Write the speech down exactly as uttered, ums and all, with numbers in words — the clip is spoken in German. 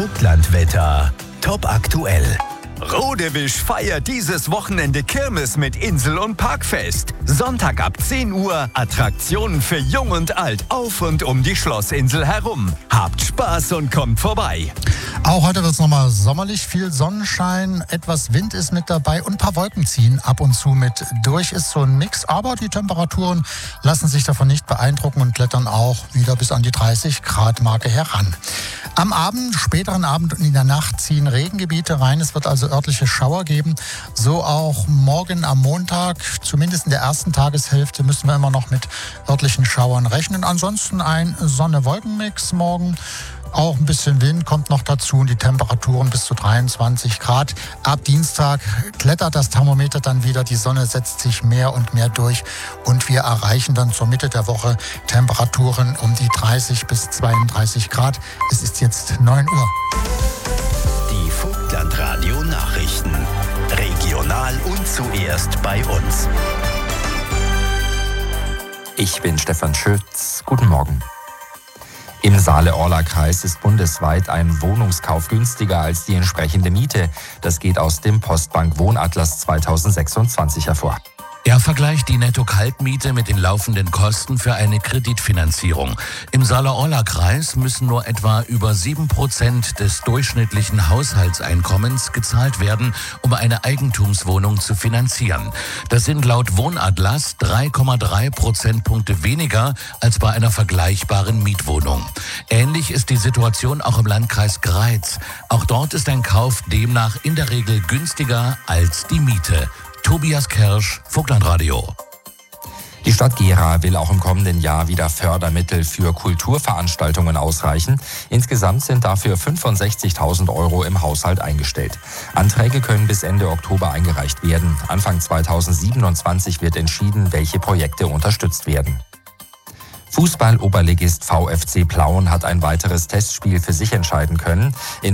Vogtlandwetter. Top aktuell. Rodewisch feiert dieses Wochenende Kirmes mit Insel- und Parkfest. Sonntag ab zehn Uhr Attraktionen für Jung und Alt auf und um die Schlossinsel herum. Habt Spaß und kommt vorbei. Auch heute wird es nochmal sommerlich, viel Sonnenschein, etwas Wind ist mit dabei und ein paar Wolken ziehen ab und zu mit durch. Ist so ein Mix, aber die Temperaturen lassen sich davon nicht beeindrucken und klettern auch wieder bis an die dreißig Grad Marke heran. Am Abend, späteren Abend und in der Nacht ziehen Regengebiete rein. Es wird also örtliche Schauer geben. So auch morgen am Montag, zumindest in der ersten Tageshälfte, müssen wir immer noch mit örtlichen Schauern rechnen. Ansonsten ein Sonne-Wolken-Mix morgen. Auch ein bisschen Wind kommt noch dazu und die Temperaturen bis zu dreiundzwanzig Grad. Ab Dienstag klettert das Thermometer dann wieder, die Sonne setzt sich mehr und mehr durch und wir erreichen dann zur Mitte der Woche Temperaturen um die dreißig bis zweiunddreißig Grad. Es ist jetzt neun Uhr. Die Vogtlandradio Nachrichten. Regional und zuerst bei uns. Ich bin Stefan Schütz. Guten Morgen. Im Saale-Orla-Kreis ist bundesweit ein Wohnungskauf günstiger als die entsprechende Miete. Das geht aus dem Postbank Wohnatlas zweitausendsechsundzwanzig hervor. Er vergleicht die Netto-Kaltmiete mit den laufenden Kosten für eine Kreditfinanzierung. Im Saale-Orla-Kreis müssen nur etwa über sieben Prozent des durchschnittlichen Haushaltseinkommens gezahlt werden, um eine Eigentumswohnung zu finanzieren. Das sind laut Wohnatlas drei Komma drei Prozentpunkte weniger als bei einer vergleichbaren Mietwohnung. Ähnlich ist die Situation auch im Landkreis Greiz. Auch dort ist ein Kauf demnach in der Regel günstiger als die Miete. Tobias Kersch, Vogtlandradio. Die Stadt Gera will auch im kommenden Jahr wieder Fördermittel für Kulturveranstaltungen ausreichen. Insgesamt sind dafür fünfundsechzigtausend Euro im Haushalt eingestellt. Anträge können bis Ende Oktober eingereicht werden. Anfang zweitausendsiebenundzwanzig wird entschieden, welche Projekte unterstützt werden. Fußball-Oberligist VfC Plauen hat ein weiteres Testspiel für sich entscheiden können. In